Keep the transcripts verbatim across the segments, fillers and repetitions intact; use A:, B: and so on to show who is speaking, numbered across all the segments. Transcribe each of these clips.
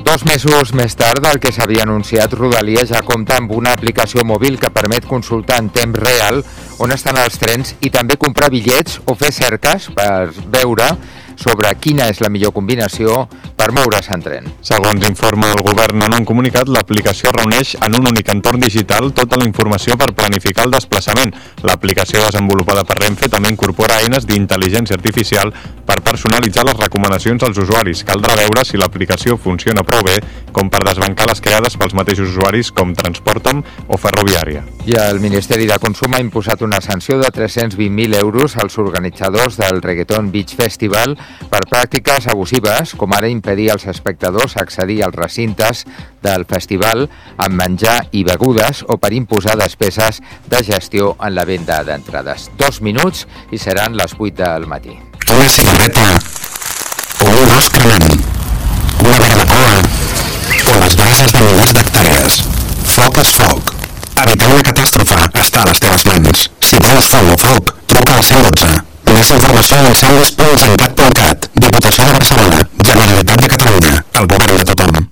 A: Dos mesos més tard del que s'havia anunciat, Rodalies ja compta amb una aplicació mòbil que permet consultar en temps real on estan els trens i també comprar bitllets o fer cerques per veure sobre quina és la millor combinació per moure's en tren.
B: Segons informa el govern en un comunicat, l'aplicació reuneix en un únic entorn digital tota la informació per planificar el desplaçament. L'aplicació desenvolupada per Renfe també incorpora eines d'intel·ligència artificial per personalitzar les recomanacions als usuaris. Caldrà veure si l'aplicació funciona prou bé com per desbancar les creades pels mateixos usuaris com Transporta'm o Ferroviària.
A: I el Ministeri de Consum ha imposat una sanció de tres-cents vint mil euros als organitzadors del Reggaeton Beach Festival per pràctiques abusives, com ara impedir als espectadors accedir als recintes del festival amb menjar i begudes o per imposar despeses de gestió en la venda d'entrades. Dos minuts i seran les vuit del matí.
C: Una cigarreta, o un os cremant, una barbacoa, o les brases de milers d'hectàrees. Foc és foc. Evitar una catàstrofe està a les teves mans. Si tens fam o foc, truca al cent dotze. Més informació a incendis punt generalitat punt cat. Diputació de Barcelona, Generalitat de Catalunya, el govern de tothom.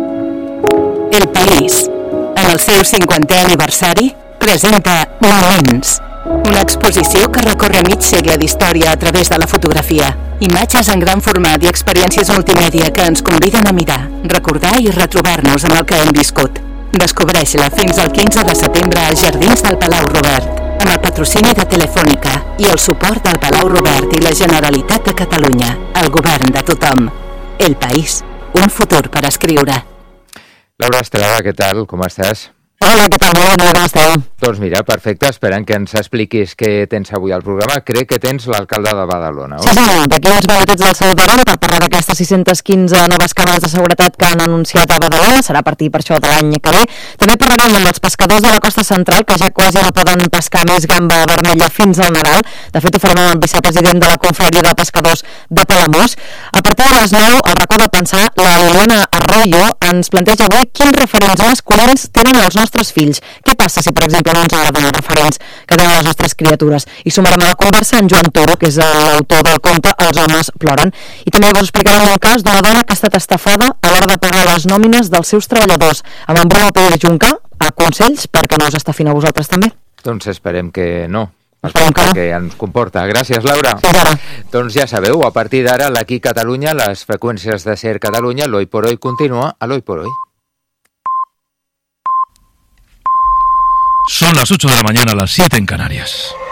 D: El País, en el seu cinquantè aniversari, presenta Moments, una exposició que recorre mig segle d'història a través de la fotografia. Imatges en gran format i experiències multimèdia que ens conviden a mirar, recordar i retrobar-nos amb el que hem viscut. Descobreix-la fins al quinze de setembre als Jardins del Palau Robert, amb el patrocini de Telefònica i el suport del Palau Robert i la Generalitat de Catalunya, el govern de tothom. El País, un futur per escriure.
A: Laura Estrada, què tal? Com estàs?
E: Hola, què tal? Molt bona, com esteu?
A: Doncs mira, perfecte, esperant que ens expliquis què tens avui al programa. Crec que tens l'alcalde de Badalona, oi?
E: Sí, sí, d'aquí uns minutets del seu debat per parlar d'aquestes sis-centes quinze noves càmeres de seguretat que han anunciat a Badalona, serà a partir per això de l'any que ve. També parlarem amb els pescadors de la costa central, que ja quasi no poden pescar més gamba vermella fins al Nadal. De fet, ho farem amb el vicepresident de la Confraria de Pescadors de Palamós. A partir de les nou, al racó de pensar, la Liliana Arroyo ens planteja avui quins referents masculins tenen els nostres fills. Què passa si, per exemple, no ens agraden els referents que tenen les nostres criatures? I sumarem a la conversa en Joan Toro, que és l'autor del conte Els homes ploren. I també us explicarem un cas d'una dona que ha estat estafada a l'hora de pagar les nòmines dels seus treballadors. Amb en Bruno Pérez Junca, a consells perquè no us estafin a vosaltres també.
A: Doncs esperem que no.
E: Esperem que no.
A: Que ens comporta. Gràcies, Laura.
E: Fins ara.
A: Doncs ja sabeu, a partir d'ara, l'Aquí Catalunya, les freqüències de Ser Catalunya, l'Hoy por Hoy continua a l'Hoy por Hoy.
F: Son las ocho de la mañana, las siete en Canarias.